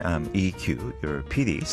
I'm EQ, your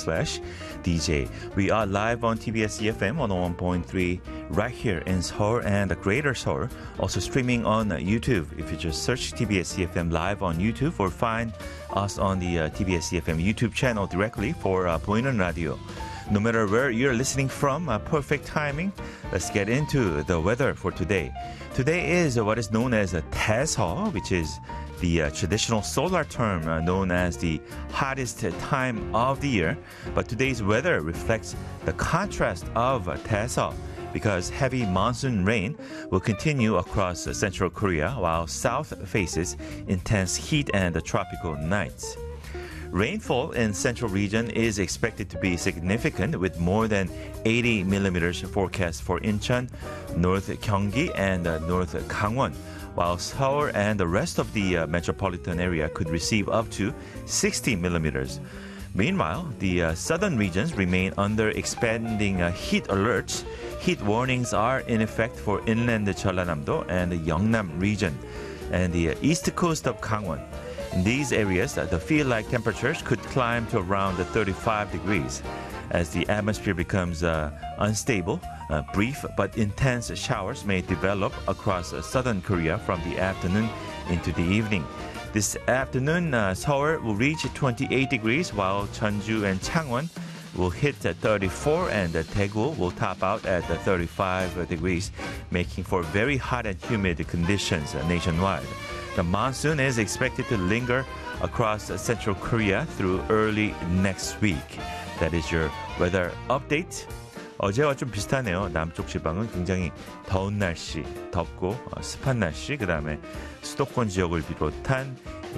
PD/DJ. We are live on TBS EFM 101.3 right here in Seoul and the Greater Seoul. Also streaming on YouTube. If you just search TBS EFM live on YouTube or find us on the TBS EFM YouTube channel directly for 보이는 radio. No matter where you're listening from, perfect timing. Let's get into the weather for today. Today is what is known as a Taeseo, which is the traditional solar term known as the hottest time of the year. But today's weather reflects the contrast of Taeseo because heavy monsoon rain will continue across central Korea while south faces intense heat and tropical nights. Rainfall in central region is expected to be significant with more than 80 millimeters forecast for Incheon, North Gyeonggi, and North Gangwon, while Seoul and the rest of the metropolitan area could receive up to 60 millimeters. Meanwhile, the southern regions remain under expanding heat alerts. Heat warnings are in effect for inland Jeollanam-do and the Yeongnam region and the east coast of Gangwon. In these areas, the feel-like temperatures could climb to around 35 degrees. As the atmosphere becomes unstable, brief but intense showers may develop across southern Korea from the afternoon into the evening. This afternoon, Seoul will reach 28 degrees, while Jeonju and Changwon will hit 34, and Daegu will top out at 35 degrees, making for very hot and humid conditions nationwide. The monsoon is expected to linger across central Korea through early next week. That is your weather update. 어제와 좀 비슷하네요. 남쪽 지방은 굉장히 더운 날씨, 덥고 습한 날씨, 그 다음에 수도권 지역을 비롯한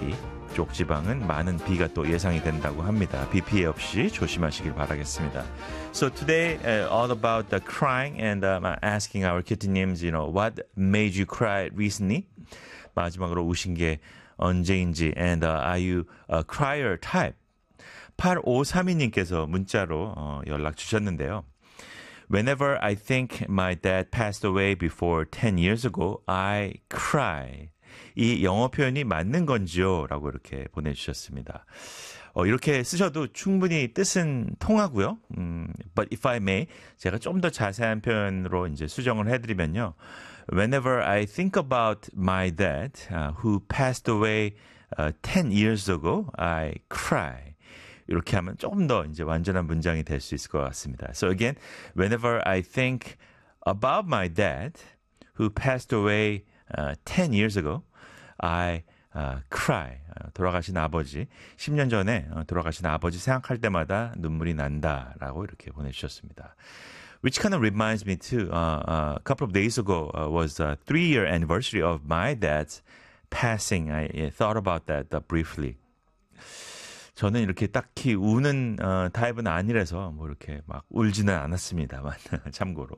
이쪽 지방은 많은 비가 또 예상이 된다고 합니다. 비 피해 없이 조심하시길 바라겠습니다. So today, all about the crying and asking our kitty님's, what made you cry recently? 마지막으로 우신 게 언제인지 and are you a crier type? 8532님께서 문자로 연락 주셨는데요. Whenever I think my dad passed away before 10 years ago, I cry. 이 영어 표현이 맞는 건지요? 라고 이렇게 보내주셨습니다. 이렇게 쓰셔도 충분히 뜻은 통하고요. But if I may, 제가 좀 더 자세한 표현으로 이제 수정을 해드리면요. Whenever I think about my dad, who passed away 10 years ago, I cry. 이렇게 하면 조금 더 이제 완전한 문장이 될 수 있을 것 같습니다. So again, whenever I think about my dad, who passed away 10 years ago, I cry. 돌아가신 아버지, 10년 전에 돌아가신 아버지 생각할 때마다 눈물이 난다라고 이렇게 보내주셨습니다. Which kind of reminds me too, a couple of days ago was a 3-year anniversary of my dad's passing. I thought about that briefly. 저는 이렇게 딱히 우는 타입은 아니라서 뭐 이렇게 막 울지는 않았습니다만 참고로.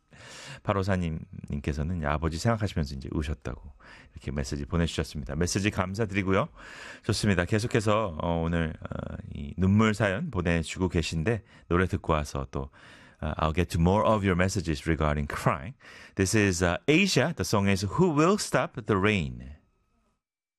854님께서는 아버지 생각하시면서 이제 우셨다고 이렇게 메시지 보내주셨습니다. 메시지 감사드리고요. 좋습니다. 계속해서 오늘 이 눈물 사연 보내주고 계신데 노래 듣고 와서 또 I'll get to more of your messages regarding crying. This is Asia. The song is Who Will Stop the Rain?